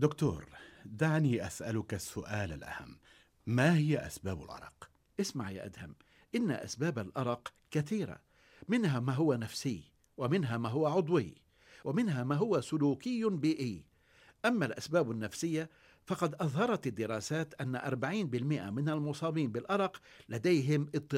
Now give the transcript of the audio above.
دكتور، دعني أسألك السؤال الأهم: ما هي أسباب الأرق؟ اسمع يا أدهم، إن أسباب الأرق كثيرة، منها ما هو نفسي، ومنها ما هو عضوي، ومنها ما هو سلوكي بيئي. أما الأسباب النفسية فقد أظهرت الدراسات أن 40% من المصابين بالأرق لديهم اضطراب